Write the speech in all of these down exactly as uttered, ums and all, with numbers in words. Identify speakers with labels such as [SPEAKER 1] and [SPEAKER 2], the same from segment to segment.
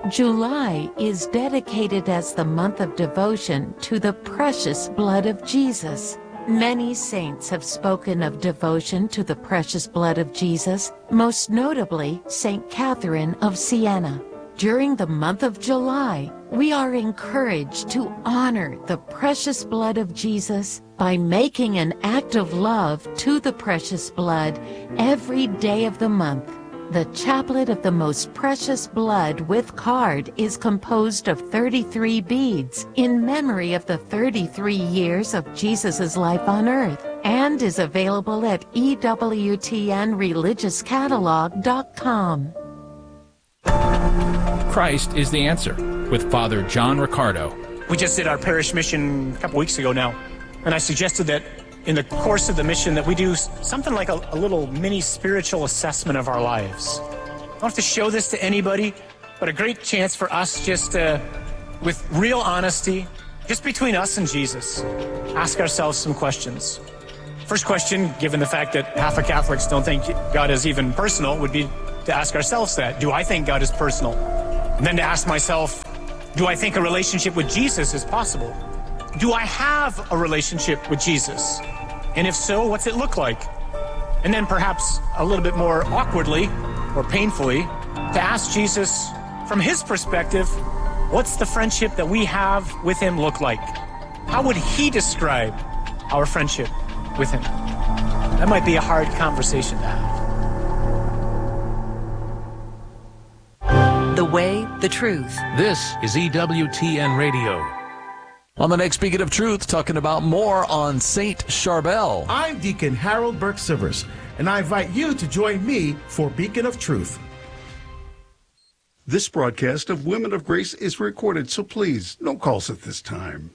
[SPEAKER 1] July is dedicated as the month of devotion to the precious blood of Jesus. Many saints have spoken of devotion to the precious blood of Jesus, most notably Saint Catherine of Siena. During the month of July, we are encouraged to honor the precious blood of Jesus by making an act of love to the precious blood every day of the month. The Chaplet of the Most Precious Blood with card is composed of thirty-three beads in memory of the thirty-three years of Jesus' life on earth, and is available at E W T N religious catalog dot com.
[SPEAKER 2] Christ is the Answer with Father John Riccardo.
[SPEAKER 3] We just did our parish mission a couple weeks ago now, and I suggested that in the course of the mission that we do something like a, a little mini spiritual assessment of our lives. I don't have to show this to anybody, but a great chance for us just uh, with real honesty, just between us and Jesus, ask ourselves some questions. First question, given the fact that half of Catholics don't think God is even personal, would be to ask ourselves that. Do I think God is personal? And then to ask myself, do I think a relationship with Jesus is possible? Do I have a relationship with Jesus? And if so, what's it look like? And then perhaps a little bit more awkwardly or painfully, to ask Jesus from his perspective, what's the friendship that we have with him look like? How would he describe our friendship with him? That might be a hard conversation to have.
[SPEAKER 4] The way, the truth.
[SPEAKER 5] This is E W T N Radio.
[SPEAKER 6] On the next Beacon of Truth, talking about more on Saint Charbel.
[SPEAKER 7] I'm Deacon Harold Burke-Sivers, and I invite you to join me for Beacon of Truth.
[SPEAKER 8] This broadcast of Women of Grace is recorded, so please, no calls at this time.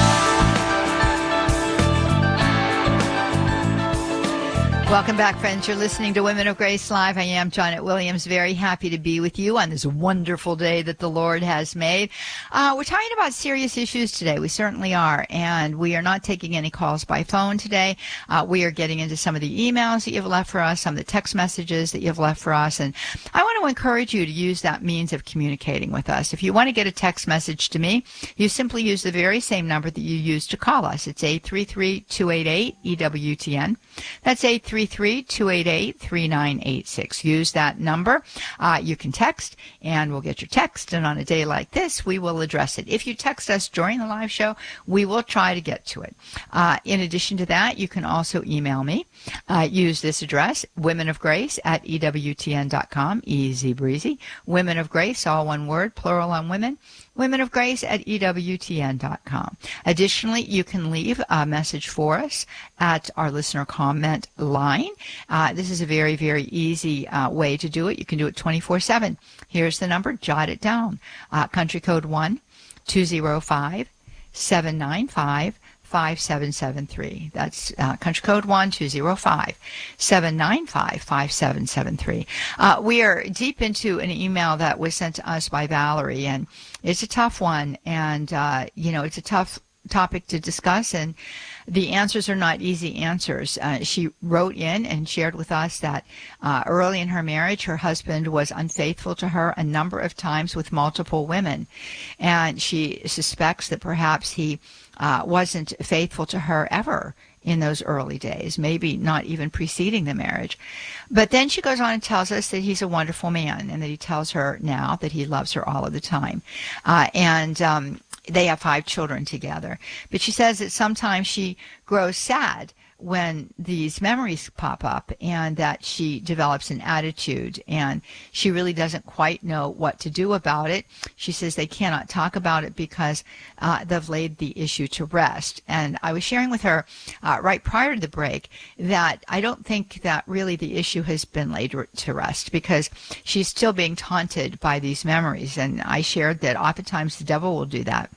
[SPEAKER 9] Welcome back, friends. You're listening to Women of Grace Live. I am Janet Williams, very happy to be with you on this wonderful day that the Lord has made. Uh, we're talking about serious issues today. We certainly are, and we are not taking any calls by phone today. Uh, we are getting into some of the emails that you've left for us, some of the text messages that you've left for us, and I want to encourage you to use that means of communicating with us. If you want to get a text message to me, you simply use the very same number that you used to call us. It's eight three three, two eight eight, E W T N. That's eight three three, two eight eight, three nine eight six. Use that number. Uh, you can text, and we'll get your text, and on a day like this, we will address it. If you text us during the live show, we will try to get to it. Uh, in addition to that, you can also email me. Uh, use this address, women of grace at E W T N dot com. Easy breezy. Women of Grace, all one word, plural on women. Women of Grace at E W T N dot com. Additionally, you can leave a message for us at our listener comment line. Uh, this is a very, very easy uh, way to do it. You can do it twenty-four seven. Here's the number. Jot it down. Uh, country code one two zero five, seven nine five, five seven seven three. That's uh, country code one two zero five, seven nine five, five seven seven three. Uh, we are deep into an email that was sent to us by Valerie, and it's a tough one, and uh, you know, it's a tough topic to discuss, and the answers are not easy answers. Uh, she wrote in and shared with us that uh, early in her marriage, her husband was unfaithful to her a number of times with multiple women, and she suspects that perhaps he uh, wasn't faithful to her ever in those early days, maybe not even preceding the marriage. But then she goes on and tells us that he's a wonderful man, and that he tells her now that he loves her all of the time. Uh, and um, they have five children together. But she says that sometimes she grows sad when these memories pop up, and that she develops an attitude, and she really doesn't quite know what to do about it. She says they cannot talk about it because uh, they've laid the issue to rest. And I was sharing with her uh, right prior to the break that I don't think that really the issue has been laid to rest, because she's still being taunted by these memories. And I shared that oftentimes the devil will do that.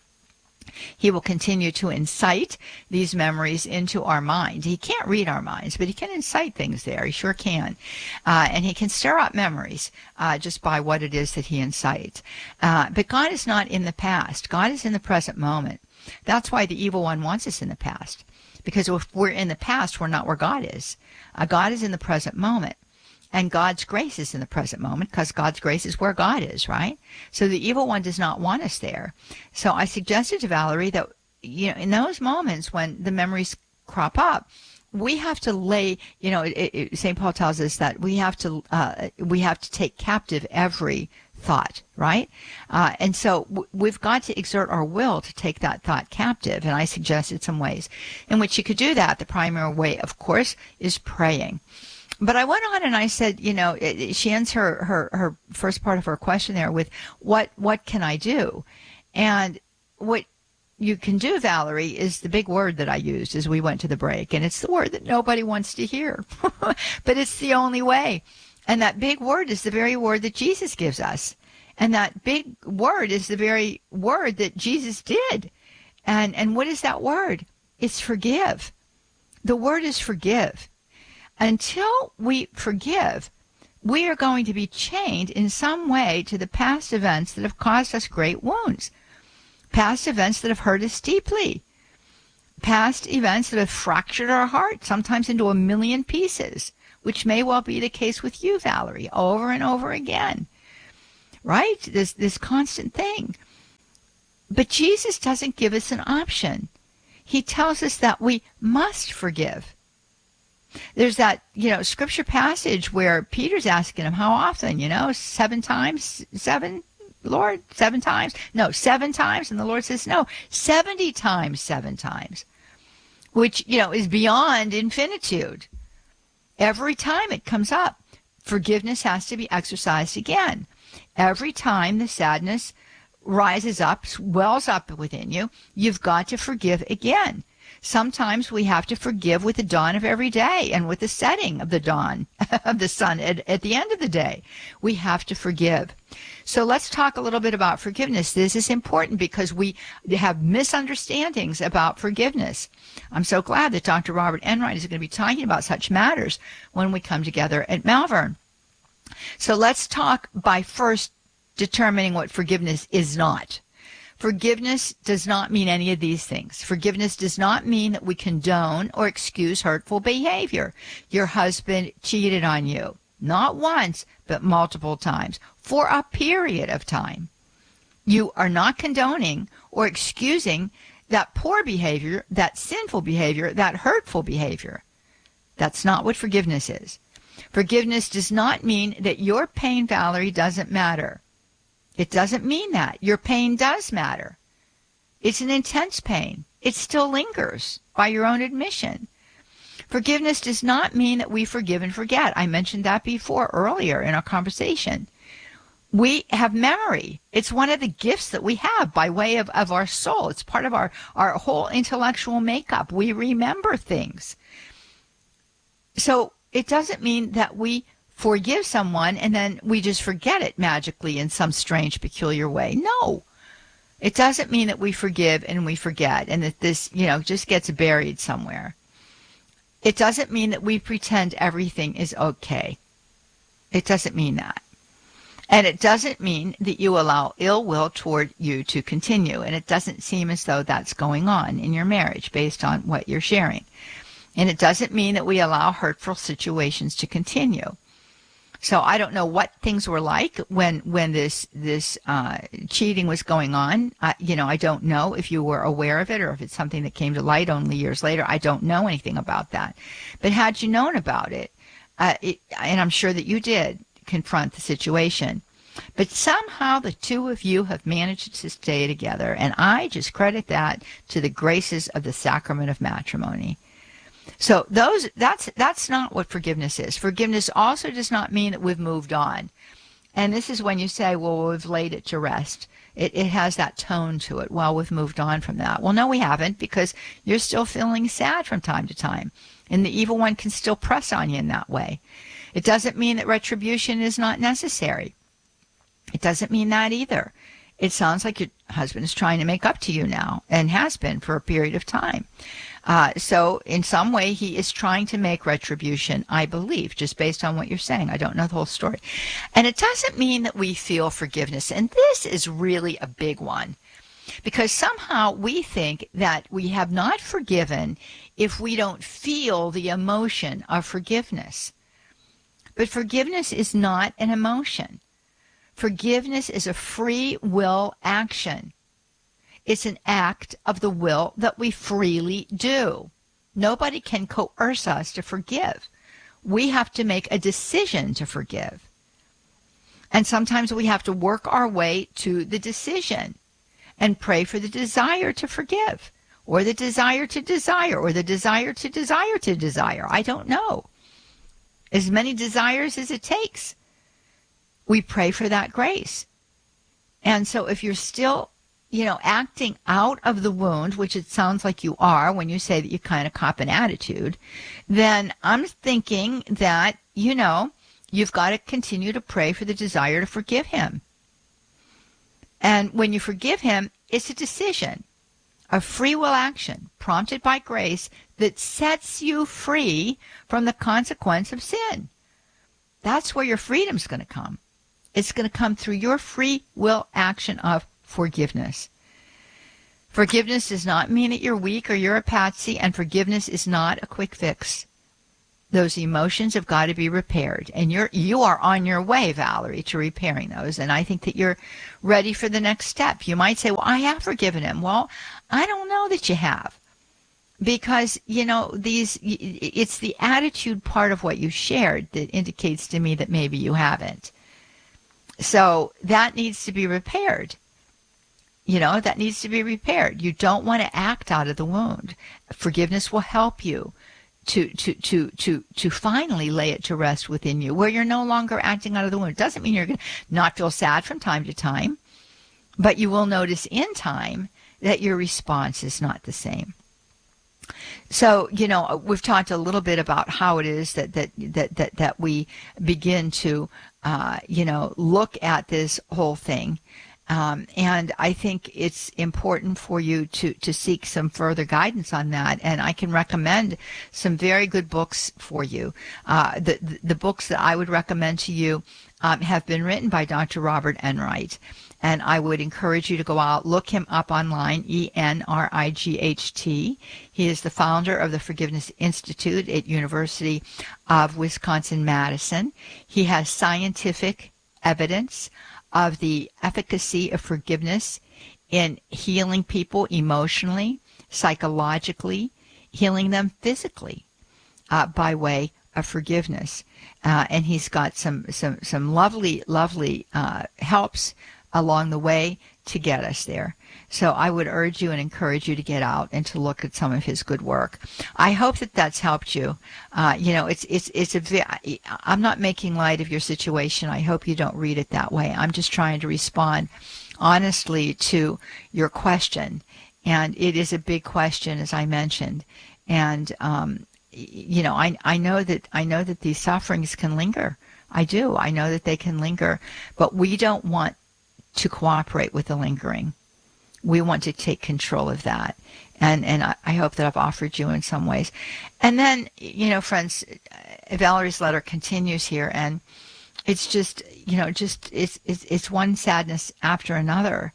[SPEAKER 9] He will continue to incite these memories into our mind. He can't read our minds, but he can incite things there. He sure can. Uh, and he can stir up memories uh, just by what it is that he incites. Uh, but God is not in the past. God is in the present moment. That's why the evil one wants us in the past. Because if we're in the past, we're not where God is. Uh, God is in the present moment. And God's grace is in the present moment because God's grace is where God is, right? So the evil one does not want us there. So I suggested to Valerie that, you know, in those moments when the memories crop up, we have to lay, you know, it, it, Saint Paul tells us that we have to, uh, we have to take captive every thought, right? Uh, and so w- we've got to exert our will to take that thought captive. And I suggested some ways in which you could do that. The primary way, of course, is praying. But I went on and I said, you know, it, it, she ends her, her, her first part of her question there with, what, what can I do? And what you can do, Valerie, is the big word that I used as we went to the break. And it's the word that nobody wants to hear, but it's the only way. And that big word is the very word that Jesus gives us. And that big word is the very word that Jesus did. And, and what is that word? It's forgive. The word is forgive. Until we forgive, we are going to be chained in some way to the past events that have caused us great wounds. Past events that have hurt us deeply. Past events that have fractured our heart, sometimes into a million pieces, which may well be the case with you, Valerie, over and over again. Right? This, this constant thing. But Jesus doesn't give us an option. He tells us that we must forgive. There's that, you know, scripture passage where Peter's asking him, how often, you know, seven times, seven, Lord, seven times? No, seven times. And the Lord says, no, seventy times, seven times, which, you know, is beyond infinitude. Every time it comes up, forgiveness has to be exercised again. Every time the sadness rises up, wells up within you, you've got to forgive again. Sometimes we have to forgive with the dawn of every day and with the setting of the dawn of the sun at, at the end of the day. We have to forgive. So let's talk a little bit about forgiveness. This is important because we have misunderstandings about forgiveness. I'm so glad that Doctor Robert Enright is going to be talking about such matters when we come together at Malvern. So let's talk by first determining what forgiveness is not. Forgiveness does not mean any of these things. Forgiveness does not mean that we condone or excuse hurtful behavior. Your husband cheated on you, not once, but multiple times, for a period of time. You are not condoning or excusing that poor behavior, that sinful behavior, that hurtful behavior. That's not what forgiveness is. Forgiveness does not mean that your pain, Valerie, doesn't matter. It doesn't mean that. Your pain does matter. It's an intense pain. It still lingers by your own admission. Forgiveness does not mean that we forgive and forget. I mentioned that before earlier in our conversation. We have memory. It's one of the gifts that we have by way of, of our soul. It's part of our, our whole intellectual makeup. We remember things. So it doesn't mean that we forgive someone and then we just forget it magically in some strange, peculiar way. No. It doesn't mean that we forgive and we forget and that this, you know, just gets buried somewhere. It doesn't mean that we pretend everything is okay. It doesn't mean that. And it doesn't mean that you allow ill will toward you to continue. And it doesn't seem as though that's going on in your marriage based on what you're sharing. And it doesn't mean that we allow hurtful situations to continue. So I don't know what things were like when when this this uh, cheating was going on. Uh, you know, I don't know if you were aware of it or if it's something that came to light only years later. I don't know anything about that. But had you known about it, uh, it and I'm sure that you did confront the situation, but somehow the two of you have managed to stay together, and I just credit that to the graces of the sacrament of matrimony. So those that's that's not what forgiveness is. Forgiveness also does not mean that we've moved on. And this is when you say, well, we've laid it to rest. It, it has that tone to it. Well, we've moved on from that. Well, no, we haven't, because you're still feeling sad from time to time. And the evil one can still press on you in that way. It doesn't mean that retribution is not necessary. It doesn't mean that either. It sounds like your husband is trying to make up to you now and has been for a period of time. Uh, so in some way, he is trying to make retribution, I believe, just based on what you're saying. I don't know the whole story. And it doesn't mean that we feel forgiveness. And this is really a big one, because somehow we think that we have not forgiven if we don't feel the emotion of forgiveness. But forgiveness is not an emotion. Forgiveness is a free will action. It's an act of the will that we freely do. Nobody can coerce us to forgive. We have to make a decision to forgive. And sometimes we have to work our way to the decision and pray for the desire to forgive, or the desire to desire, or the desire to desire to desire. I don't know. As many desires as it takes. We pray for that grace. And so if you're still, you know, acting out of the wound, which it sounds like you are when you say that you kind of cop an attitude, then I'm thinking that, you know, you've got to continue to pray for the desire to forgive him. And when you forgive him, it's a decision, a free will action prompted by grace that sets you free from the consequence of sin. That's where your freedom's going to come. It's going to come through your free will action of forgiveness. Forgiveness does not mean that you're weak or you're a patsy, and forgiveness is not a quick fix. Those emotions have got to be repaired, and you're you are on your way, Valerie, to repairing those. And I think that you're ready for the next step. You might say, well, I have forgiven him. Well, I don't know that you have, because, you know, these it's the attitude part of what you shared that indicates to me that maybe you haven't. So that needs to be repaired. You know, that needs to be repaired. You don't want to act out of the wound. Forgiveness will help you to to to to to finally lay it to rest within you, where you're no longer acting out of the wound. It doesn't mean you're going to not feel sad from time to time, but you will notice in time that your response is not the same. So, you know, we've talked a little bit about how it is that that that that, that we begin to uh, you know, look at this whole thing. Um, and I think it's important for you to, to seek some further guidance on that. And I can recommend some very good books for you. Uh, the, the books that I would recommend to you um, have been written by Doctor Robert Enright. And I would encourage you to go out, look him up online, E N R I G H T. He is the founder of the Forgiveness Institute at University of Wisconsin-Madison. He has scientific evidence of the efficacy of forgiveness in healing people emotionally, psychologically, healing them physically uh, by way of forgiveness. Uh, and he's got some some some lovely, lovely uh, helps along the way to get us there. So I would urge you and encourage you to get out and to look at some of his good work. I hope that that's helped you. Uh, you know, it's it's it's a. I'm not making light of your situation. I hope you don't read it that way. I'm just trying to respond honestly to your question, and it is a big question, as I mentioned. And um, you know, I I know that I know that these sufferings can linger. I do. I know that they can linger, but we don't want to cooperate with the lingering. We want to take control of that. And and I, I hope that I've offered you in some ways. And then, you know, friends, Valerie's letter continues here, and it's just, you know, just it's it's, it's one sadness after another.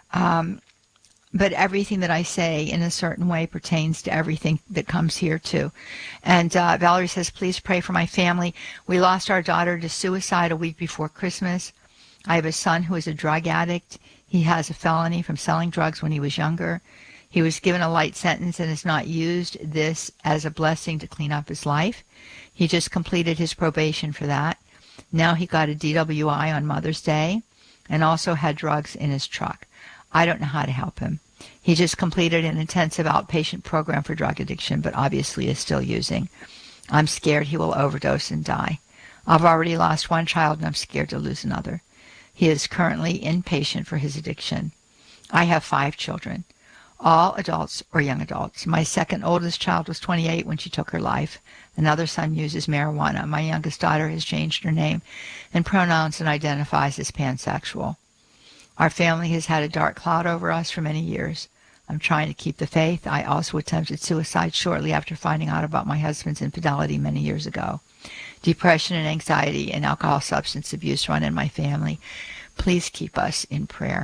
[SPEAKER 9] Um, but everything that I say in a certain way pertains to everything that comes here too. And uh, Valerie says, please pray for my family. We lost our daughter to suicide a week before Christmas. I have a son who is a drug addict. He has a felony from selling drugs when he was younger. He was given a light sentence and has not used this as a blessing to clean up his life. He just completed his probation for that. Now he got a D W I on Mother's Day and also had drugs in his truck. I don't know how to help him. He just completed an intensive outpatient program for drug addiction, but obviously is still using. I'm scared he will overdose and die. I've already lost one child and I'm scared to lose another. He is currently inpatient for his addiction. I have five children, all adults or young adults. My second oldest child was twenty-eight when she took her life. Another son uses marijuana. My youngest daughter has changed her name and pronouns and identifies as pansexual. Our family has had a dark cloud over us for many years. I'm trying to keep the faith. I also attempted suicide shortly after finding out about my husband's infidelity many years ago. Depression and anxiety and alcohol substance abuse run in my family. Please keep us in prayer.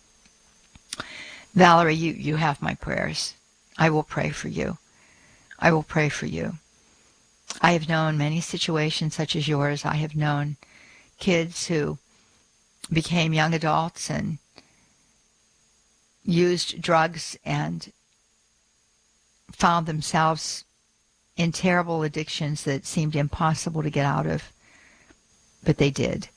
[SPEAKER 9] Valerie, you, you have my prayers. I will pray for you. I will pray for you. I have known many situations such as yours. I have known kids who became young adults and used drugs and found themselves in terrible addictions that seemed impossible to get out of, but they did.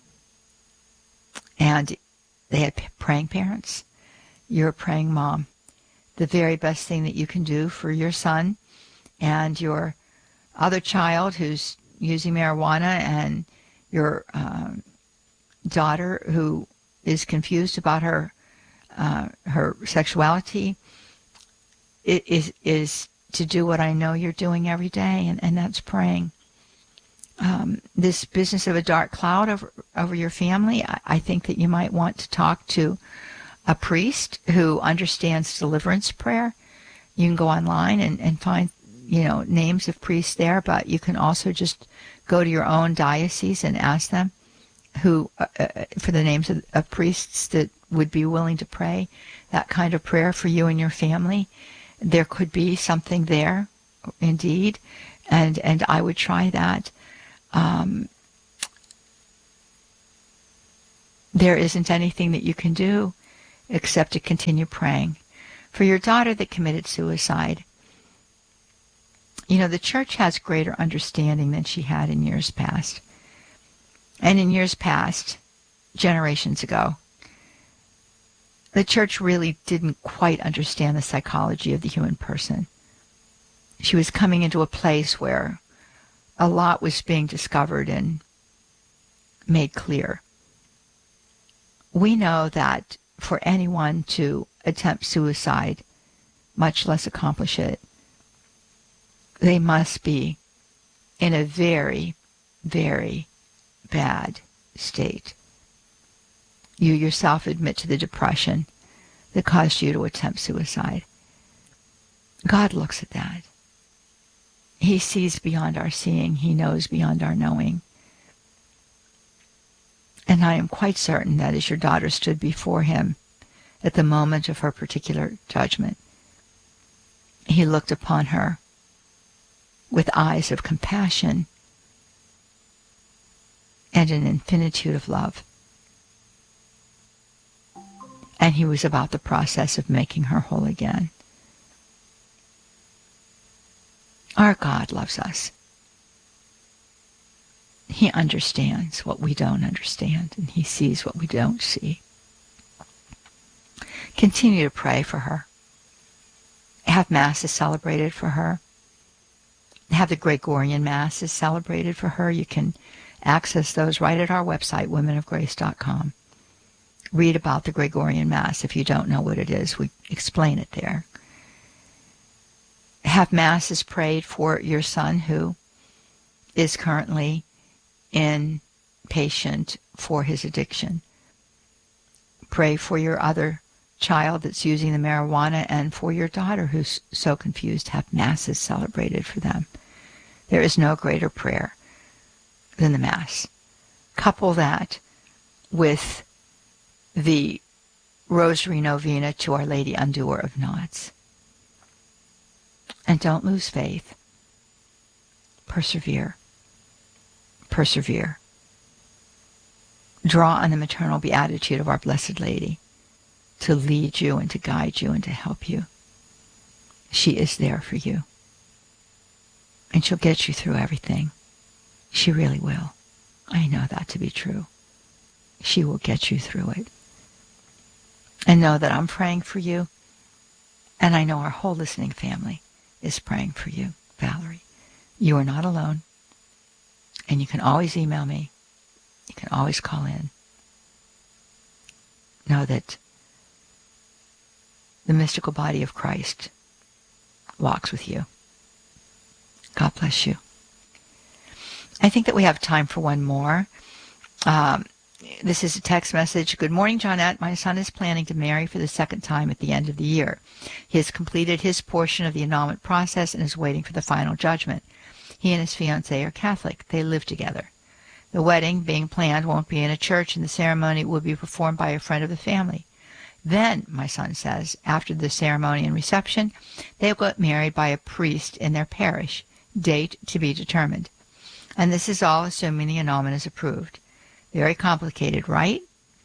[SPEAKER 9] And they had praying parents. You're a praying mom. The very best thing that you can do for your son and your other child who's using marijuana and your um, daughter who is confused about her uh, her sexuality is is to do what I know you're doing every day, and, and that's praying. Um, this business of a dark cloud over, over your family, I, I think that you might want to talk to a priest who understands deliverance prayer. You can go online and, and find, you know, names of priests there, but you can also just go to your own diocese and ask them who uh, for the names of, of priests that would be willing to pray that kind of prayer for you and your family. There could be something there, indeed, and and I would try that. Um, there isn't anything that you can do except to continue praying. For your daughter that committed suicide, you know, the church has greater understanding than she had in years past. And in years past, generations ago, the church really didn't quite understand the psychology of the human person. She was coming into a place where a lot was being discovered and made clear. We know that for anyone to attempt suicide, much less accomplish it, they must be in a very, very bad state. You yourself admit to the depression that caused you to attempt suicide. God looks at that. He sees beyond our seeing. He knows beyond our knowing. And I am quite certain that as your daughter stood before him at the moment of her particular judgment, he looked upon her with eyes of compassion and an infinitude of love. And he was about the process of making her whole again. Our God loves us. He understands what we don't understand, and he sees what we don't see. Continue to pray for her. Have masses celebrated for her. Have the Gregorian masses celebrated for her. You can access those right at our website, women of grace dot com. Read about the Gregorian Mass. If you don't know what it is, we explain it there. Have masses prayed for your son who is currently inpatient for his addiction. Pray for your other child that's using the marijuana and for your daughter who's so confused. Have masses celebrated for them. There is no greater prayer than the Mass. Couple that with the Rosary Novena to Our Lady Undoer of Knots. And don't lose faith. Persevere. Persevere. Draw on the maternal beatitude of our Blessed Lady to lead you and to guide you and to help you. She is there for you. And she'll get you through everything. She really will. I know that to be true. She will get you through it. And know that I'm praying for you. And I know our whole listening family is praying for you, Valerie. You are not alone. And you can always email me. You can always call in. Know that the mystical body of Christ walks with you. God bless you. I think that we have time for one more. Um, this is a text message. Good morning, Johnette. My son is planning to marry for the second time at the end of the year. He has completed his portion of the annulment process and is waiting for the final judgment. He and his fiancée are Catholic. They live together. The wedding being planned won't be in a church, and the ceremony will be performed by a friend of the family. Then, my son says, after the ceremony and reception, they will get married by a priest in their parish. Date to be determined. And this is all assuming the annulment is approved. Very complicated, right?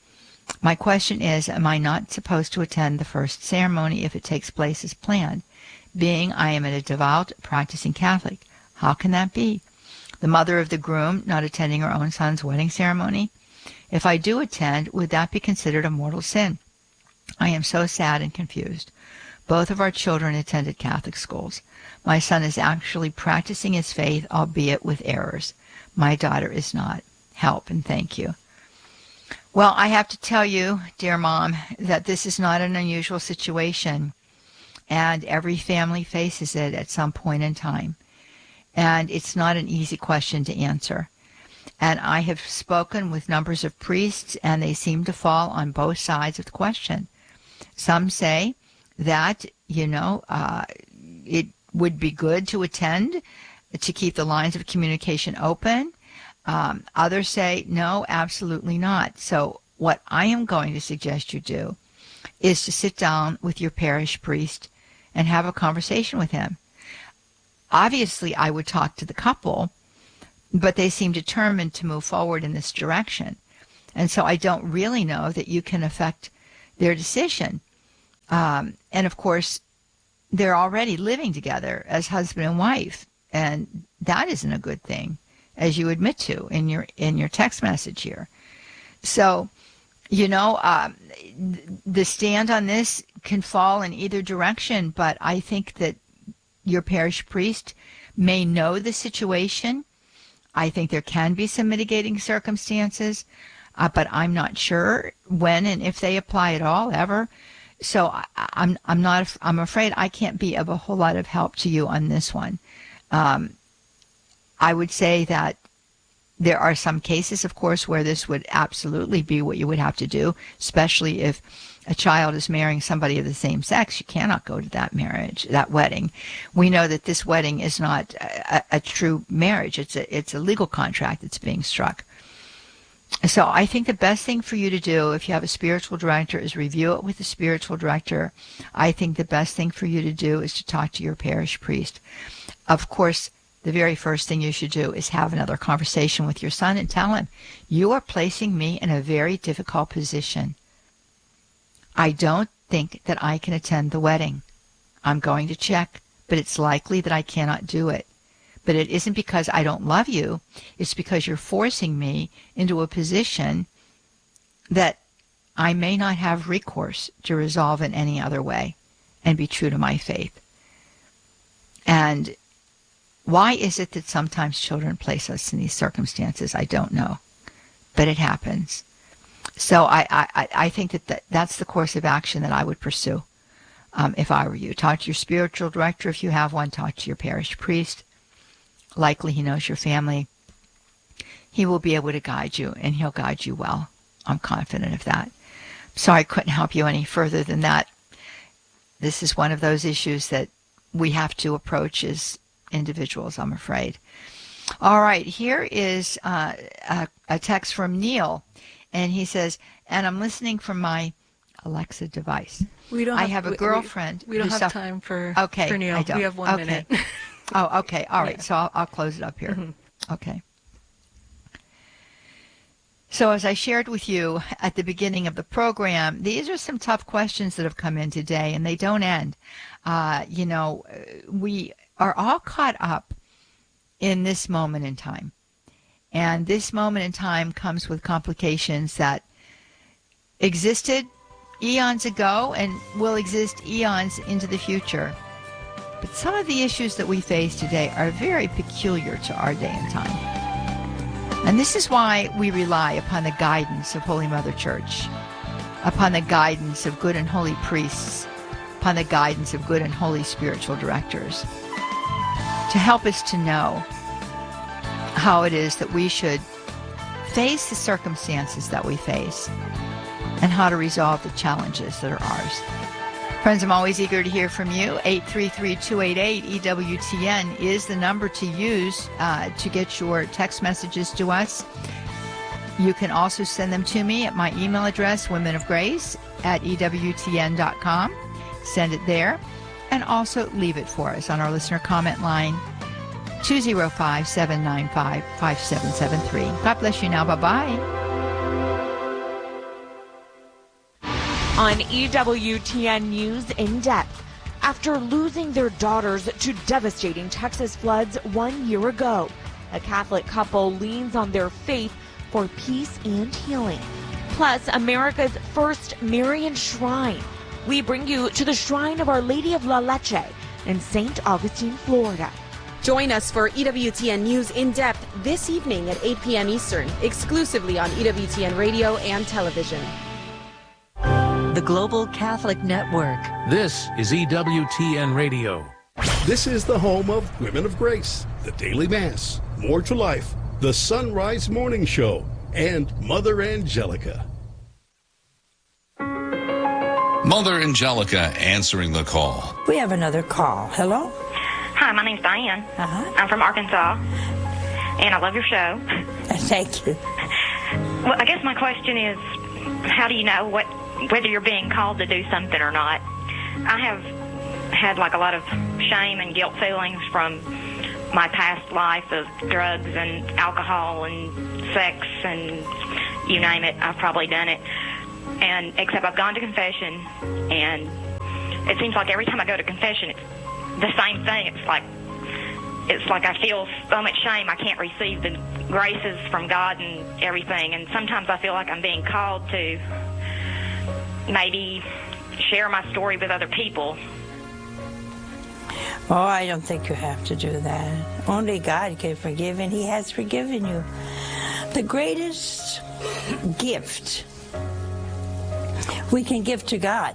[SPEAKER 9] My question is, am I not supposed to attend the first ceremony if it takes place as planned? Being I am a devout, practicing Catholic. How can that be? The mother of the groom not attending her own son's wedding ceremony? If I do attend, would that be considered a mortal sin? I am so sad and confused. Both of our children attended Catholic schools. My son is actually practicing his faith, albeit with errors. My daughter is not. Help and thank you. Well, I have to tell you, dear Mom, that this is not an unusual situation, and every family faces it at some point in time. And it's not an easy question to answer. And I have spoken with numbers of priests, and they seem to fall on both sides of the question. Some say that, you know, uh, it would be good to attend to keep the lines of communication open. Um, others say, no, absolutely not. So what I am going to suggest you do is to sit down with your parish priest and have a conversation with him. Obviously, I would talk to the couple, but they seem determined to move forward in this direction. And so I don't really know that you can affect their decision. Um, and of course, they're already living together as husband and wife, and that isn't a good thing, as you admit to in your in your text message here. So, you know, um, the stand on this can fall in either direction, but I think that your parish priest may know the situation. I think there can be some mitigating circumstances, uh, but I'm not sure when and if they apply at all, ever. So I, I'm I'm not I'm afraid I can't be of a whole lot of help to you on this one. Um, I would say that there are some cases, of course, where this would absolutely be what you would have to do, especially if a child is marrying somebody of the same sex. You cannot go to that marriage, that wedding. We know that this wedding is not a, a true marriage. It's a it's a legal contract that's being struck. So I think the best thing for you to do, if you have a spiritual director, is review it with the spiritual director. I think the best thing for you to do is to talk to your parish priest. Of course, the very first thing you should do is have another conversation with your son and tell him, you are placing me in a very difficult position. I don't think that I can attend the wedding. I'm going to check, but it's likely that I cannot do it. But it isn't because I don't love you. It's because you're forcing me into a position that I may not have recourse to resolve in any other way and be true to my faith. And why is it that sometimes children place us in these circumstances? I don't know, but it happens. So I, I, I think that, that that's the course of action that I would pursue um, if I were you. Talk to your spiritual director if you have one. Talk to your parish priest. Likely he knows your family. He will be able to guide you, and he'll guide you well. I'm confident of that. Sorry I couldn't help you any further than that. This is one of those issues that we have to approach as individuals, I'm afraid. All right, here is uh, a, a text from Neil, and he says, and I'm listening from my Alexa device.
[SPEAKER 4] We don't
[SPEAKER 9] I
[SPEAKER 4] have,
[SPEAKER 9] have a
[SPEAKER 4] we-
[SPEAKER 9] girlfriend.
[SPEAKER 4] We, we don't
[SPEAKER 9] who
[SPEAKER 4] have
[SPEAKER 9] suff-
[SPEAKER 4] time for,
[SPEAKER 9] okay,
[SPEAKER 4] for Neil.
[SPEAKER 9] I don't.
[SPEAKER 4] We have one
[SPEAKER 9] okay.
[SPEAKER 4] minute.
[SPEAKER 9] Oh, okay. All right.
[SPEAKER 4] Yeah.
[SPEAKER 9] So I'll, I'll close it up here.
[SPEAKER 4] Mm-hmm.
[SPEAKER 9] Okay. So as I shared with you at the beginning of the program, these are some tough questions that have come in today, and they don't end. Uh, you know, we are all caught up in this moment in time. And this moment in time comes with complications that existed eons ago and will exist eons into the future. But some of the issues that we face today are very peculiar to our day and time. And this is why we rely upon the guidance of Holy Mother Church, upon the guidance of good and holy priests, upon the guidance of good and holy spiritual directors, to help us to know how it is that we should face the circumstances that we face and how to resolve the challenges that are ours. Friends, I'm always eager to hear from you. eight three three, two eight eight, E W T N is the number to use uh, to get your text messages to us. You can also send them to me at my email address, women of grace at E W T N dot com. Send it there, and also leave it for us on our listener comment line two oh five, seven nine five, five seven seven three. God bless you now. Bye-bye.
[SPEAKER 4] On E W T N News In Depth, after losing their daughters to devastating Texas floods one year ago, a Catholic couple leans on their faith for peace and healing. Plus, America's first Marian shrine. We bring you to the Shrine of Our Lady of La Leche in Saint Augustine, Florida.
[SPEAKER 10] Join us for E W T N News In Depth this evening at eight p.m. Eastern, exclusively on E W T N Radio and television.
[SPEAKER 11] The Global Catholic Network.
[SPEAKER 5] This is E W T N Radio.
[SPEAKER 8] This is the home of Women of Grace, the Daily Mass, More to Life, the Sunrise Morning Show, and Mother Angelica.
[SPEAKER 12] Mother Angelica answering the call.
[SPEAKER 13] We have another call. Hello?
[SPEAKER 14] Hi, my name's Diane.
[SPEAKER 13] Uh-huh.
[SPEAKER 14] I'm from Arkansas, and I love your show.
[SPEAKER 13] Thank you.
[SPEAKER 14] Well, I guess my question is, how do you know what whether you're being called to do something or not? I have had like a lot of shame and guilt feelings from my past life of drugs and alcohol and sex and you name it, I've probably done it. And except I've gone to confession, and it seems like every time I go to confession, it's the same thing. It's like it's like I feel so much shame I can't receive the graces from God and everything. And sometimes I feel like I'm being called to maybe share my story with other people.
[SPEAKER 13] Oh, I don't think you have to do that. Only God can forgive, and He has forgiven you. The greatest gift we can give to God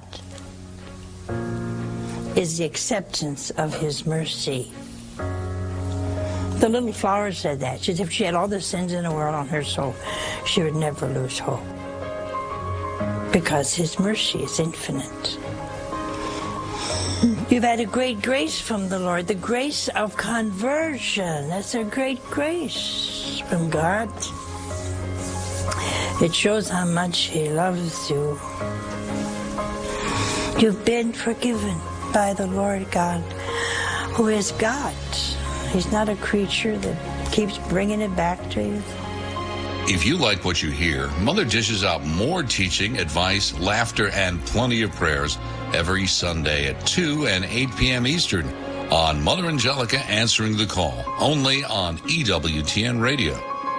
[SPEAKER 13] is the acceptance of His mercy. The little flower said that. She said if she had all the sins in the world on her soul, she would never lose hope. Because His mercy is infinite. You've had a great grace from the Lord, the grace of conversion. That's a great grace from God. It shows how much He loves you. You've been forgiven by the Lord God, who is God. He's not a creature that keeps bringing it back to you.
[SPEAKER 12] If you like what you hear, Mother dishes out more teaching, advice, laughter, and plenty of prayers every Sunday at two and eight p.m. Eastern on Mother Angelica Answering the Call, only on E W T N Radio.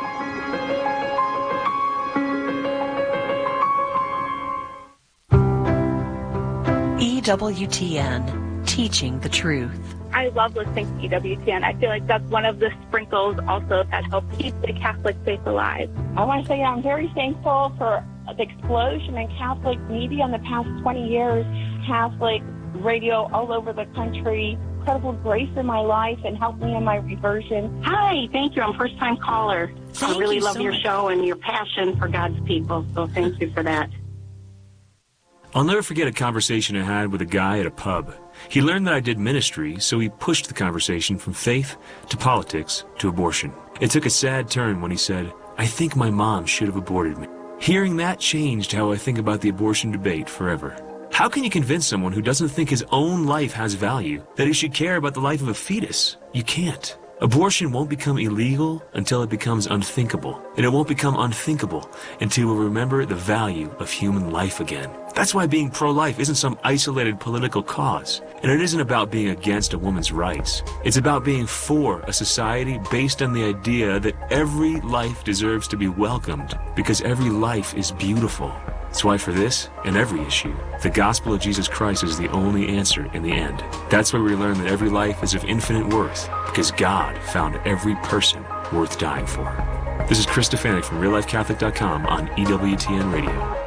[SPEAKER 11] E W T N, teaching the truth.
[SPEAKER 15] I love listening to E W T N. I feel like that's one of the sprinkles also that help keep the Catholic faith alive.
[SPEAKER 16] I want to say I'm very thankful for the explosion in Catholic media in the past twenty years. Catholic radio all over the country. Incredible grace in my life and helped me in my reversion.
[SPEAKER 17] Hi, thank you. I'm a first-time caller.
[SPEAKER 16] Thank
[SPEAKER 17] I really
[SPEAKER 16] you
[SPEAKER 17] love
[SPEAKER 16] so
[SPEAKER 17] your
[SPEAKER 16] much.
[SPEAKER 17] show and your passion for God's people, so thank you for that.
[SPEAKER 18] I'll never forget a conversation I had with a guy at a pub. He learned that I did ministry, so he pushed the conversation from faith to politics to abortion. It took a sad turn when he said, "I think my mom should have aborted me." Hearing that changed how I think about the abortion debate forever. How can you convince someone who doesn't think his own life has value that he should care about the life of a fetus? You can't. Abortion won't become illegal until it becomes unthinkable, and it won't become unthinkable until we remember the value of human life again. That's why being pro-life isn't some isolated political cause, and it isn't about being against a woman's rights. It's about being for a society based on the idea that every life deserves to be welcomed because every life is beautiful. That's why for this and every issue, the gospel of Jesus Christ is the only answer in the end. That's why we learn that every life is of infinite worth because God found every person worth dying for. This is Chris Stefanik from real life catholic dot com on E W T N Radio.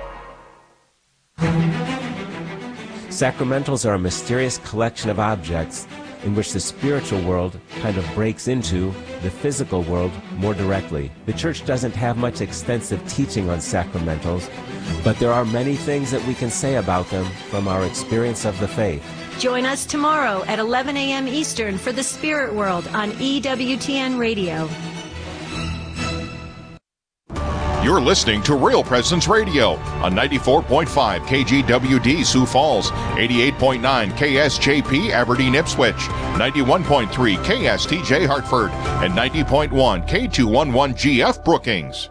[SPEAKER 19] Sacramentals are a mysterious collection of objects in which the spiritual world kind of breaks into the physical world more directly. The Church doesn't have much extensive teaching on sacramentals, but there are many things that we can say about them from our experience of the faith.
[SPEAKER 20] Join us tomorrow at eleven a.m. Eastern for the Spirit World on E W T N Radio.
[SPEAKER 21] You're listening to Real Presence Radio on ninety-four point five K G W D Sioux Falls, eighty-eight point nine K S J P Aberdeen Ipswich, ninety-one point three K S T J Hartford, and ninety point one K two eleven G F Brookings.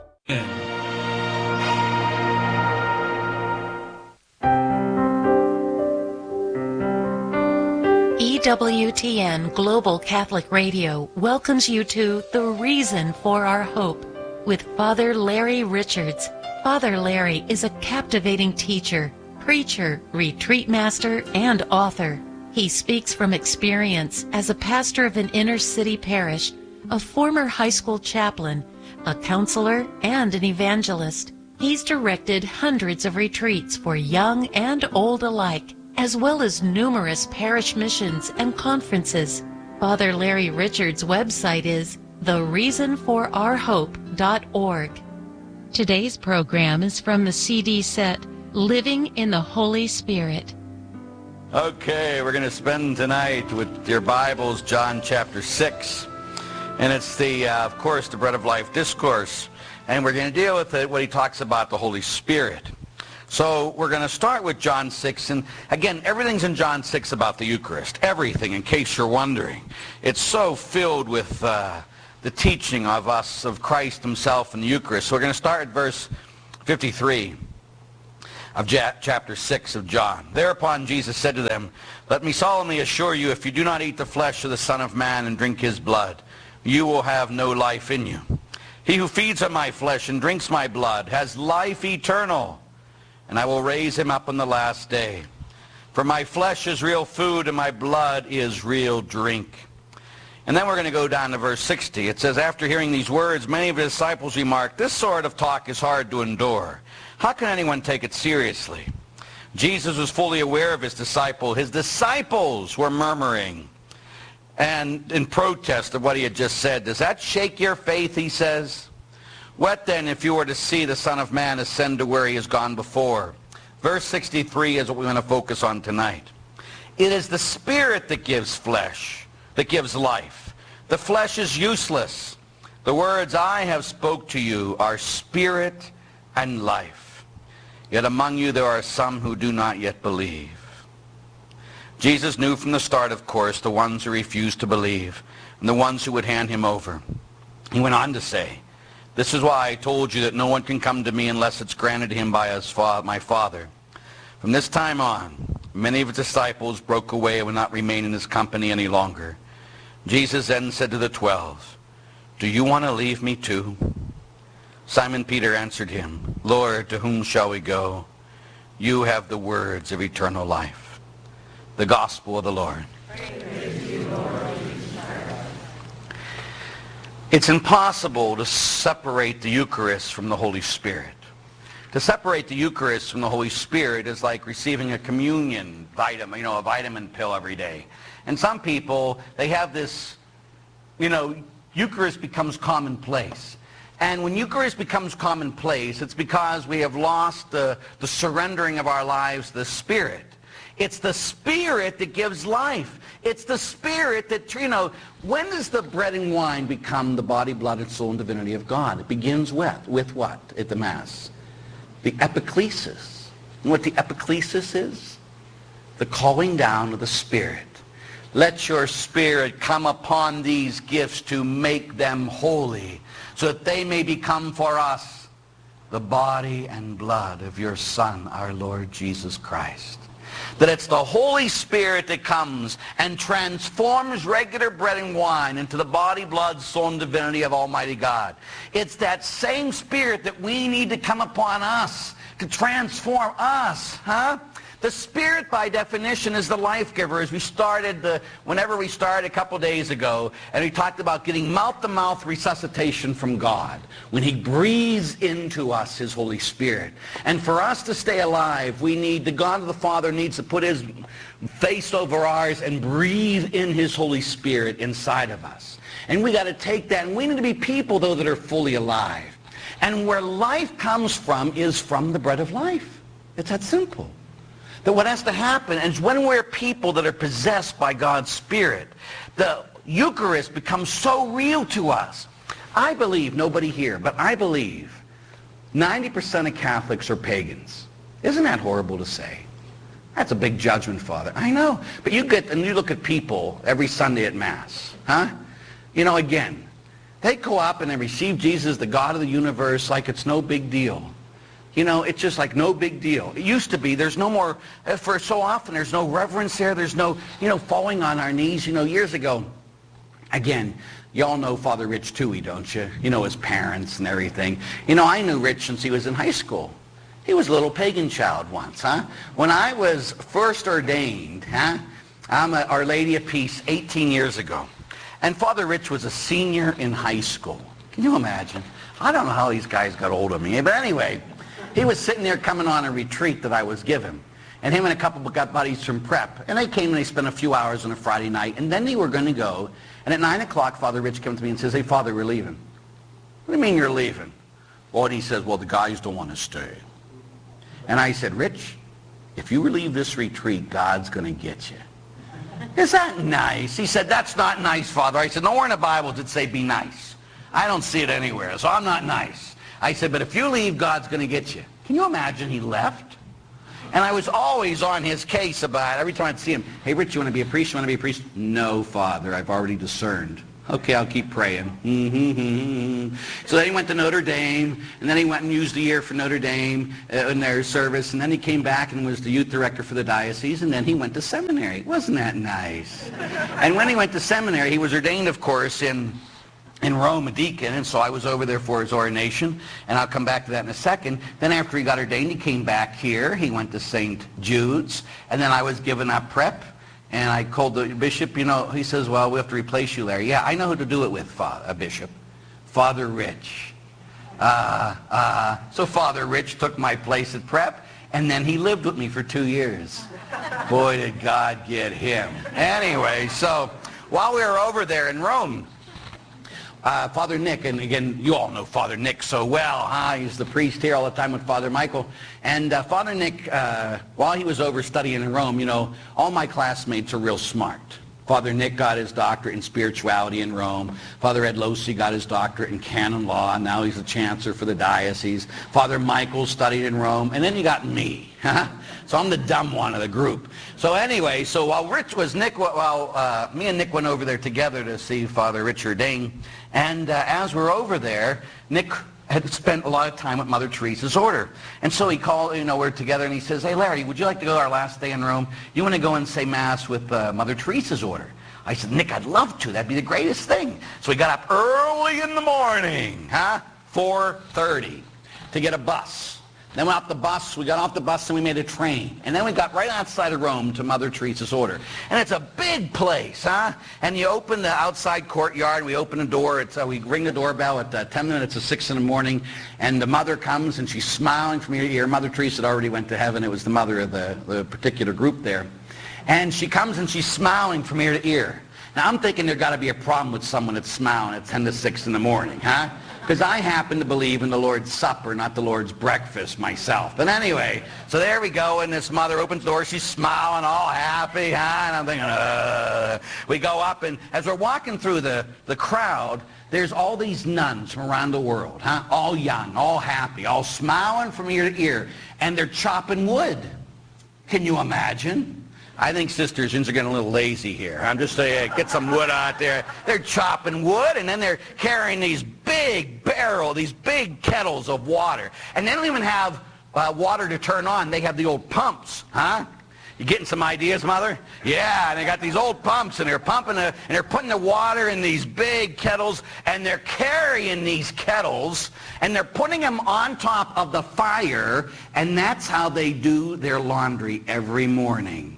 [SPEAKER 1] E W T N Global Catholic Radio welcomes you to The Reason for Our Hope with Father Larry Richards. Father Larry is a captivating teacher, preacher, retreat master, and author. He speaks from experience as a pastor of an inner city parish, a former high school chaplain, a counselor, and an evangelist. He's directed hundreds of retreats for young and old alike, as well as numerous parish missions and conferences. Father Larry Richards' website is the reason for our hope dot org. Today's program is from the C D set Living in the Holy Spirit.
[SPEAKER 22] Okay, we're going to spend tonight with your Bibles, John chapter six. And it's the, uh, of course, the Bread of Life discourse. And we're going to deal with it when he talks about the Holy Spirit. So we're going to start with John six. And again, everything's in John six about the Eucharist. Everything, in case you're wondering. It's so filled with uh, the teaching of us, of Christ himself and the Eucharist. So we're going to start at verse fifty-three of chapter six of John. Thereupon Jesus said to them, "Let me solemnly assure you, if you do not eat the flesh of the Son of Man and drink his blood, you will have no life in you. He who feeds on my flesh and drinks my blood has life eternal, and I will raise him up on the last day. For my flesh is real food, and my blood is real drink." And then we're going to go down to verse sixty. It says, after hearing these words, many of his disciples remarked, "This sort of talk is hard to endure. How can anyone take it seriously?" Jesus was fully aware of his disciple. His disciples were murmuring and in protest of what he had just said. "Does that shake your faith?" he says. "What then if you were to see the Son of Man ascend to where he has gone before?" Verse sixty-three is what we want to focus on tonight. It is the Spirit that gives flesh, that gives life. The flesh is useless. The words I have spoke to you are spirit and life. Yet among you there are some who do not yet believe. Jesus knew from the start, of course, the ones who refused to believe and the ones who would hand him over. He went on to say, "This is why I told you that no one can come to me unless it's granted to him by his fa- my Father." From this time on, many of his disciples broke away and would not remain in his company any longer. Jesus then said to the twelve, "Do you want to leave me too?" Simon Peter answered him, "Lord, to whom shall we go? You have the words of eternal life." The Gospel of the Lord. Praise you, Lord. It's impossible to separate the Eucharist from the Holy Spirit. To separate the Eucharist from the Holy Spirit is like receiving a communion vitamin, you know, a vitamin pill every day. And some people, they have this, you know, Eucharist becomes commonplace. And when Eucharist becomes commonplace, it's because we have lost the, the surrendering of our lives to the Spirit. It's the Spirit that gives life. It's the Spirit that, you know, when does the bread and wine become the body, blood, and soul and divinity of God? It begins with, with what at the Mass? The epiclesis. And what the epiclesis is? The calling down of the Spirit. Let your Spirit come upon these gifts to make them holy, so that they may become for us the body and blood of your Son, our Lord Jesus Christ. That it's the Holy Spirit that comes and transforms regular bread and wine into the body, blood, soul, and divinity of Almighty God. It's that same Spirit that we need to come upon us to transform us, huh? The Spirit, by definition, is the life giver. As we started, the, whenever we started a couple days ago, and we talked about getting mouth-to-mouth resuscitation from God, when he breathes into us his Holy Spirit. And for us to stay alive, we need, the God of the Father needs to put his face over ours and breathe in his Holy Spirit inside of us. And we got to take that, and we need to be people, though, that are fully alive. And where life comes from is from the bread of life. It's that simple. That what has to happen is when we're people that are possessed by God's Spirit, the Eucharist becomes so real to us. I believe, nobody here, but I believe ninety percent of Catholics are pagans. Isn't that horrible to say? That's a big judgment, Father. I know. But you get, and you look at people every Sunday at Mass, huh? You know, again, they go up and they receive Jesus, the God of the universe, like it's no big deal. You know, it's just like no big deal. It used to be. There's no more, for so often, there's no reverence there. There's no, you know, falling on our knees. You know, years ago, again, you all know Father Rich Toohey, don't you? You know, his parents and everything. You know, I knew Rich since he was in high school. He was a little pagan child once, huh? When I was first ordained, huh? I'm a Our Lady of Peace eighteen years ago. And Father Rich was a senior in high school. Can you imagine? I don't know how these guys got hold of me. But anyway, he was sitting there coming on a retreat that I was given. And him and a couple of got buddies from prep. And they came and they spent a few hours on a Friday night. And then they were going to go. And at nine o'clock, Father Rich comes to me and says, "Hey, Father, we're leaving." "What do you mean you're leaving?" Well, and he says, "Well, the guys don't want to stay." And I said, "Rich, if you leave this retreat, God's going to get you." Is that nice? He said, "That's not nice, Father." I said, "Nowhere in the Bible did it say be nice. I don't see it anywhere, so I'm not nice." I said, "But if you leave, God's going to get you." Can you imagine he left? And I was always on his case about it. Every time I'd see him, "Hey, Rich, you want to be a priest? You want to be a priest?" "No, Father, I've already discerned." "Okay, I'll keep praying." Mm-hmm. So then he went to Notre Dame, and then he went and used a year for Notre Dame uh, in their service, and then he came back and was the youth director for the diocese, and then he went to seminary. Wasn't that nice? And when he went to seminary, he was ordained, of course, in in Rome, a deacon, and so I was over there for his ordination, and I'll come back to that in a second. Then after he got ordained, he came back here. He went to Saint Jude's, and then I was given up prep. And I called the bishop, you know, he says, "Well, we have to replace you, Larry." "Yeah, I know who to do it with, Father, a bishop. Father Rich." Uh, uh, so Father Rich took my place at prep, and then he lived with me for two years. Boy, did God get him. Anyway, so while we were over there in Rome, uh, Father Nick, and again, you all know Father Nick so well, huh? He's the priest here all the time with Father Michael. And uh, Father Nick, uh, while he was over studying in Rome, you know, all my classmates are real smart. Father Nick got his doctorate in spirituality in Rome. Father Ed Losi got his doctorate in canon law, and now he's the chancellor for the diocese. Father Michael studied in Rome, and then you got me. So I'm the dumb one of the group. So anyway, so while Rich was Nick, while uh, me and Nick went over there together to see Father Richard Dane, and uh, as we're over there, Nick had spent a lot of time with Mother Teresa's order. And so he called, you know, we're together, and he says, "Hey, Larry, would you like to go our last day in Rome? You want to go and say Mass with uh, Mother Teresa's order?" I said, "Nick, I'd love to. That'd be the greatest thing." So we got up early in the morning, huh? four thirty, to get a bus. Then we went off the bus, we got off the bus, and we made a train. And then we got right outside of Rome to Mother Teresa's order. And it's a big place, huh? And you open the outside courtyard, we open the door, it's, uh, we ring the doorbell at uh, ten minutes to six in the morning, and the mother comes, and she's smiling from ear to ear. Mother Teresa had already went to heaven. It was the mother of the, the particular group there. And she comes, and she's smiling from ear to ear. Now, I'm thinking there's got to be a problem with someone that's smiling at ten to six in the morning, huh? Because I happen to believe in the Lord's Supper, not the Lord's breakfast myself. But anyway, so there we go, and this mother opens the door. She's smiling, all happy, huh? And I'm thinking, uh. We go up, and as we're walking through the, the crowd, there's all these nuns from around the world, huh? All young, all happy, all smiling from ear to ear, and they're chopping wood. Can you imagine? I think Sister Zin's are getting a little lazy here. I'm just saying, get some wood out there. They're chopping wood, and then they're carrying these big barrel, these big kettles of water. And they don't even have uh, water to turn on. They have the old pumps, huh? You getting some ideas, Mother? Yeah, and they got these old pumps, and they're pumping, the, and they're putting the water in these big kettles, and they're carrying these kettles, and they're putting them on top of the fire, and that's how they do their laundry every morning.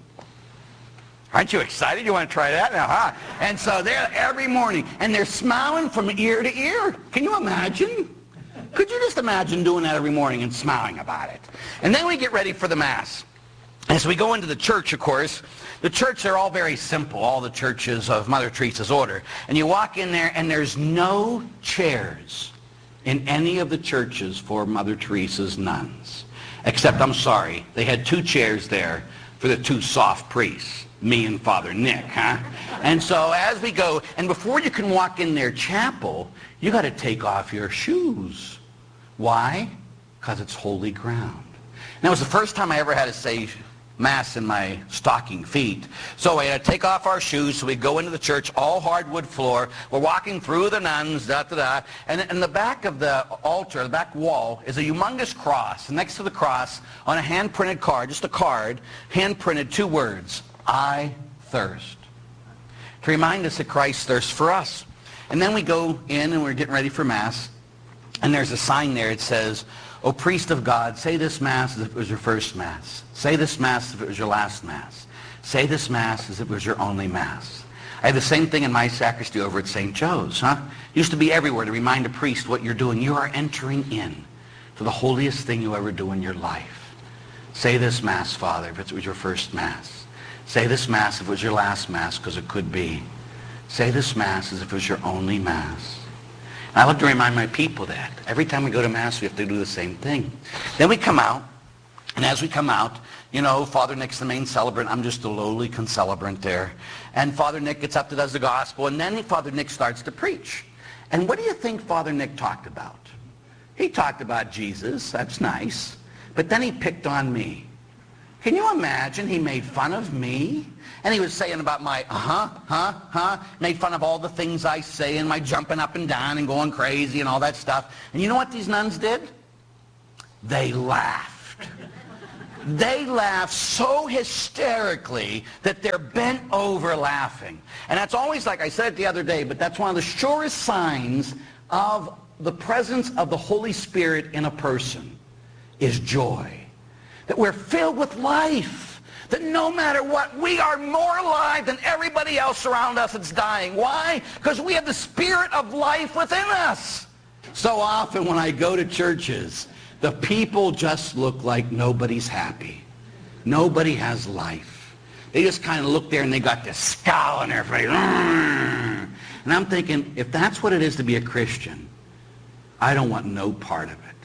[SPEAKER 22] Aren't you excited? You want to try that now, huh? And so they're every morning, and they're smiling from ear to ear. Can you imagine? Could you just imagine doing that every morning and smiling about it? And then we get ready for the Mass. As we go into the church, of course, the church, they're all very simple, all the churches of Mother Teresa's order. And you walk in there, and there's no chairs in any of the churches for Mother Teresa's nuns. Except, I'm sorry, they had two chairs there for the two soft priests. Me and Father Nick, huh? And so as we go, and before you can walk in their chapel, you got to take off your shoes. Why? Because it's holy ground. And that was the first time I ever had to say Mass in my stocking feet. So we had to take off our shoes, so we go into the church, all hardwood floor. We're walking through the nuns, da-da-da. And in the back of the altar, the back wall, is a humongous cross. And next to the cross, on a hand-printed card, just a card, hand-printed two words, I thirst. To remind us that Christ thirsts for us. And then we go in and we're getting ready for Mass. And there's a sign there. It says, O priest of God, say this Mass as if it was your first Mass. Say this Mass as if it was your last Mass. Say this Mass as if it was your only Mass. I have the same thing in my sacristy over at Saint Joe's. Huh? Used to be everywhere to remind a priest what you're doing. You are entering in to the holiest thing you ever do in your life. Say this Mass, Father, if it was your first Mass. Say this Mass if it was your last Mass, because it could be. Say this Mass as if it was your only Mass. And I love to remind my people that. Every time we go to Mass, we have to do the same thing. Then we come out, and as we come out, you know, Father Nick's the main celebrant. I'm just a lowly concelebrant there. And Father Nick gets up to does the gospel, and then Father Nick starts to preach. And what do you think Father Nick talked about? He talked about Jesus. That's nice. But then he picked on me. Can you imagine? He made fun of me. And he was saying about my uh-huh, huh, huh, made fun of all the things I say and my jumping up and down and going crazy and all that stuff. And you know what these nuns did? They laughed. They laughed so hysterically that they're bent over laughing. And that's always, like I said the other day, but that's one of the surest signs of the presence of the Holy Spirit in a person is joy. That we're filled with life. That no matter what, we are more alive than everybody else around us that's dying. Why? Because we have the spirit of life within us. So often when I go to churches, the people just look like nobody's happy. Nobody has life. They just kind of look there and they got this scowl on their face. And I'm thinking, if that's what it is to be a Christian, I don't want no part of it.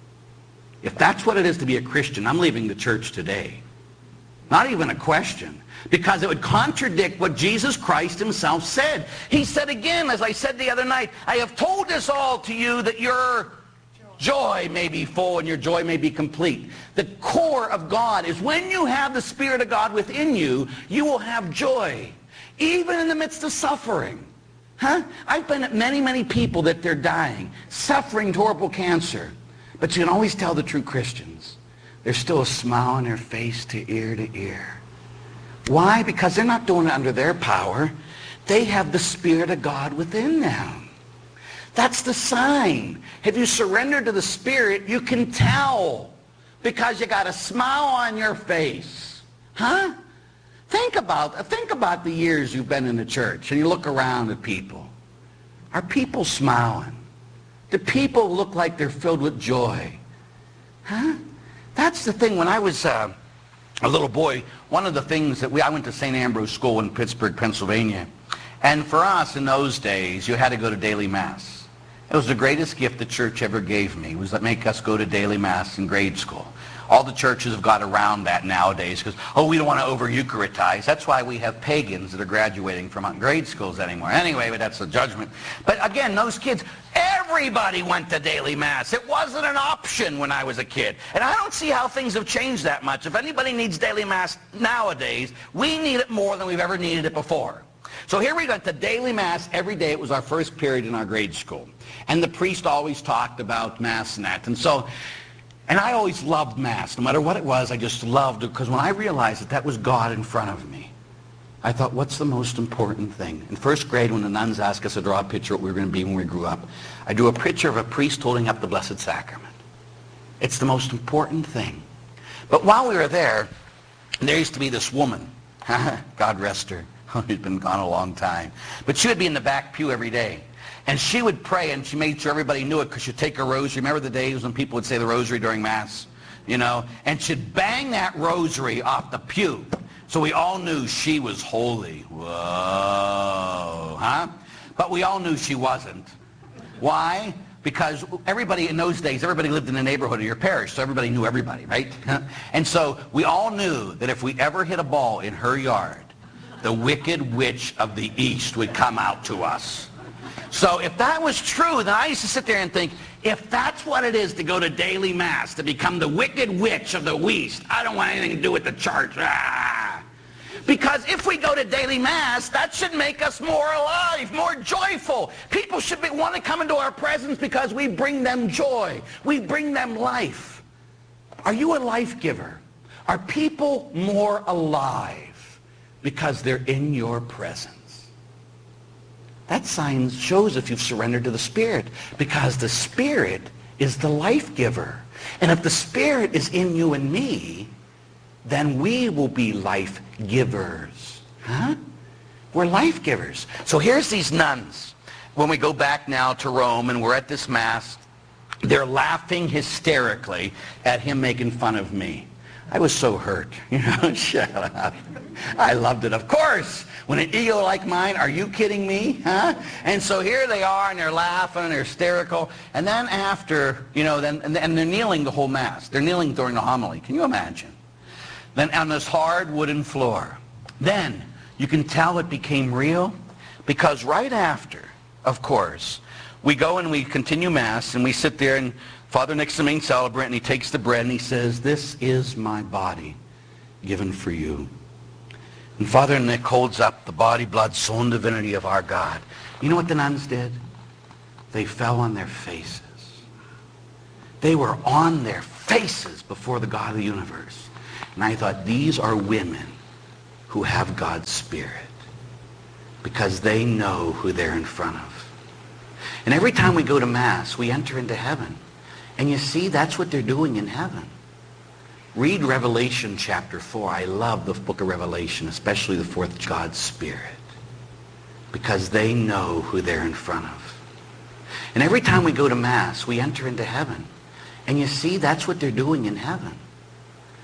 [SPEAKER 22] If that's what it is to be a Christian, I'm leaving the church today. Not even a question. Because it would contradict what Jesus Christ himself said. He said again, as I said the other night, I have told this all to you that your joy may be full and your joy may be complete. The core of God is when you have the Spirit of God within you, you will have joy. Even in the midst of suffering. Huh? I've been at many, many people that they're dying, suffering horrible cancer. But you can always tell the true Christians. There's still a smile on their face to ear to ear. Why? Because they're not doing it under their power. They have the Spirit of God within them. That's the sign. If you surrender to the Spirit, you can tell. Because you got a smile on your face. Huh? Think about, think about the years you've been in the church and you look around at people. Are people smiling? Do people look like they're filled with joy? Huh? That's the thing. When I was uh, a little boy, one of the things that we, I went to Saint Ambrose School in Pittsburgh, Pennsylvania. And for us in those days, you had to go to daily Mass. It was the greatest gift the church ever gave me, was to make us go to daily Mass in grade school. All the churches have got around that nowadays because, oh, we don't want to over-Eucharistize. That's why we have pagans that are graduating from grade schools anymore. Anyway, but that's a judgment. But again, those kids, everybody went to daily Mass. It wasn't an option when I was a kid. And I don't see how things have changed that much. If anybody needs daily Mass nowadays, we need it more than we've ever needed it before. So here we got the daily Mass every day. It was our first period in our grade school. And the priest always talked about Mass and that. And so... And I always loved Mass. No matter what it was, I just loved it. Because when I realized that that was God in front of me, I thought, what's the most important thing? In first grade, when the nuns asked us to draw a picture of what we were going to be when we grew up, I drew a picture of a priest holding up the Blessed Sacrament. It's the most important thing. But while we were there, there used to be this woman. God rest her. She's been gone a long time. But she would be in the back pew every day. And she would pray, and she made sure everybody knew it because she'd take her rosary. Remember the days when people would say the rosary during Mass? You know? And she'd bang that rosary off the pew. So we all knew she was holy. Whoa. Huh? But we all knew she wasn't. Why? Because everybody in those days, everybody lived in the neighborhood of your parish, so everybody knew everybody, right? And so we all knew that if we ever hit a ball in her yard, the wicked witch of the East would come out to us. So if that was true, then I used to sit there and think, if that's what it is to go to daily mass, to become the wicked witch of the West, I don't want anything to do with the church. Ah. Because if we go to daily mass, that should make us more alive, more joyful. People should be, want to come into our presence because we bring them joy. We bring them life. Are you a life giver? Are people more alive because they're in your presence? That sign shows if you've surrendered to the Spirit, because the Spirit is the life giver. And if the Spirit is in you and me, then we will be life givers. Huh? We're life givers. So here's these nuns. When we go back now to Rome and we're at this Mass, they're laughing hysterically at him making fun of me. I was so hurt. You know, shut up. I loved it. Of course. When an ego like mine, are you kidding me? Huh? And so here they are, and they're laughing, and they're hysterical. And then after, you know, then and, and they're kneeling the whole Mass. They're kneeling during the homily. Can you imagine? Then on this hard wooden floor. Then you can tell it became real, because right after, of course, we go and we continue Mass, and we sit there, and Father Nick's the main celebrant, and he takes the bread, and he says, "This is my body given for you." And Father Nick holds up the body, blood, soul, and divinity of our God. You know what the nuns did? They fell on their faces. They were on their faces before the God of the universe. And I thought, these are women who have God's Spirit, because they know who they're in front of. And every time we go to Mass, we enter into heaven. And you see, that's what they're doing in heaven. Read Revelation chapter four. I love the book of Revelation, especially the fourth, God's Spirit, because they know who they're in front of. And every time we go to Mass, we enter into heaven. And you see, that's what they're doing in heaven.